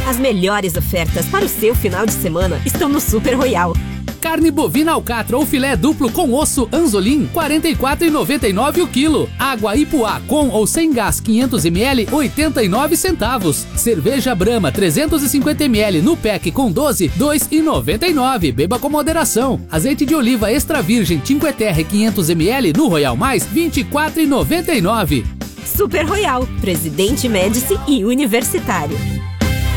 As melhores ofertas para o seu final de semana estão no Super Royal. Carne bovina alcatra ou filé duplo com osso Anzolim, R$ 44,99 o quilo. Água Ipuá com ou sem gás 500 ml, 89 centavos. Cerveja Brahma 350 ml no pack com 12, R$ 2,99. Beba com moderação. Azeite de oliva extra virgem Cinque Terre 500 ml no Royal Mais, R$ 24,99. Super Royal, Presidente Médici e Universitário.